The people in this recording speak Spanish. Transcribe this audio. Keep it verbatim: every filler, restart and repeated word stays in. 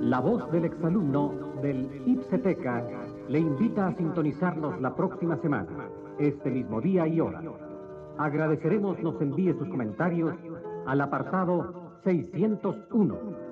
La voz del exalumno del IPSETECA le invita a sintonizarnos la próxima semana, este mismo día y hora. Agradeceremos nos envíe sus comentarios al apartado seiscientos uno.